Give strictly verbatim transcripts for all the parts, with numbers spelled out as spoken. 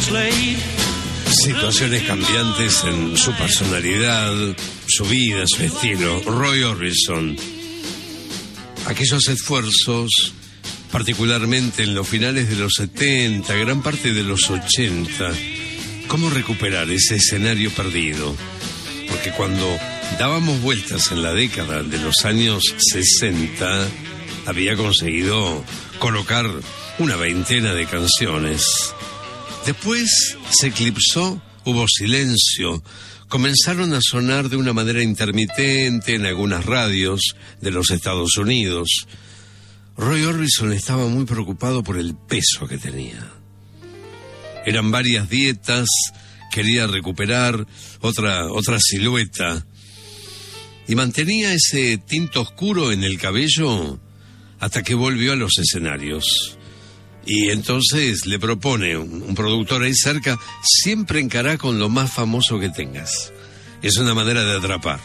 Situaciones cambiantes en su personalidad, su vida, su estilo. Roy Orbison. Aquellos esfuerzos, particularmente en los finales de los setenta, gran parte de los ochenta, cómo recuperar ese escenario perdido. Porque cuando dábamos vueltas en la década de los años sesenta, había conseguido colocar una veintena de canciones. Después se eclipsó, hubo silencio, comenzaron a sonar de una manera intermitente en algunas radios de los Estados Unidos. Roy Orbison estaba muy preocupado por el peso que tenía. Eran varias dietas, quería recuperar otra, otra silueta, y mantenía ese tinte oscuro en el cabello hasta que volvió a los escenarios. Y entonces le propone un, un productor ahí cerca: siempre encará con lo más famoso que tengas. Es una manera de atrapar.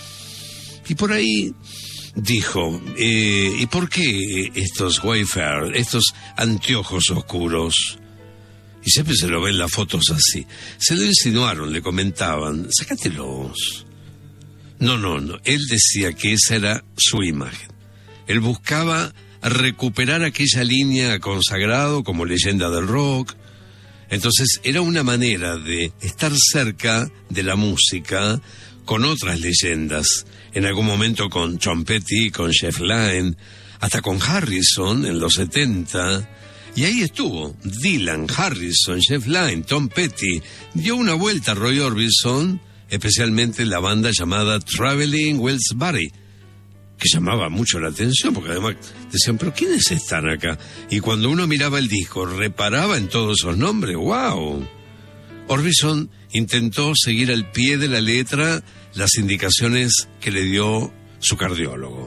Y por ahí dijo, eh, ¿y por qué estos Wayfarer, estos anteojos oscuros? Y siempre se lo ven las fotos así. Se lo insinuaron, le comentaban, sácatelos. No, no, no. Él decía que esa era su imagen. Él buscaba recuperar aquella línea consagrado como leyenda del rock. Entonces era una manera de estar cerca de la música con otras leyendas. En algún momento con Tom Petty, con Jeff Lynne, hasta con Harrison en los setenta. Y ahí estuvo Dylan, Harrison, Jeff Lynne, Tom Petty. Dio una vuelta a Roy Orbison, especialmente la banda llamada Traveling Wills Barry, que llamaba mucho la atención, porque además decían, ¿pero quiénes están acá? Y cuando uno miraba el disco, reparaba en todos esos nombres. ¡Wow! Orbison intentó seguir al pie de la letra las indicaciones que le dio su cardiólogo.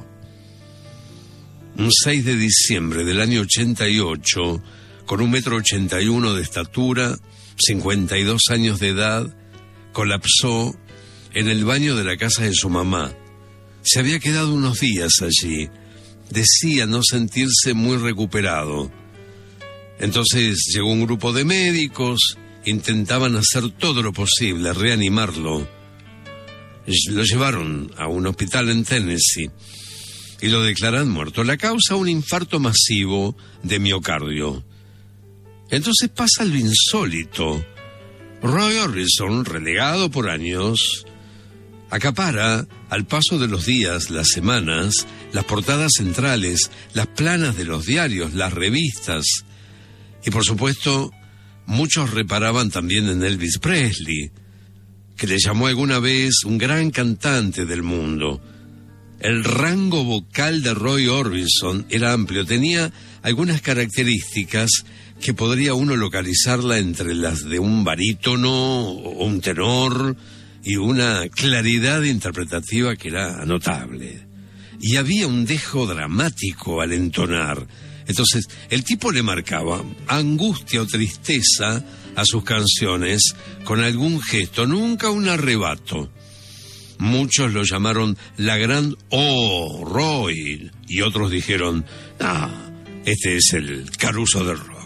Un seis de diciembre del año ochenta y ocho, con un metro ochenta y uno de estatura, cincuenta y dos años de edad, colapsó en el baño de la casa de su mamá. Se había quedado unos días allí. Decía no sentirse muy recuperado. Entonces llegó un grupo de médicos, intentaban hacer todo lo posible, reanimarlo. Lo llevaron a un hospital en Tennessee y lo declaran muerto. La causa, un infarto masivo de miocardio. Entonces pasa lo insólito. Roy Orbison, relegado por años, acapara, al paso de los días, las semanas, las portadas centrales, las planas de los diarios, las revistas. Y por supuesto, muchos reparaban también en Elvis Presley, que le llamó alguna vez un gran cantante del mundo. El rango vocal de Roy Orbison era amplio, tenía algunas características que podría uno localizarla entre las de un barítono o un tenor, y una claridad interpretativa que era notable. Y había un dejo dramático al entonar. Entonces, el tipo le marcaba angustia o tristeza a sus canciones con algún gesto, nunca un arrebato. Muchos lo llamaron la gran Oh, Roy, y otros dijeron, ah, este es el Caruso del rock.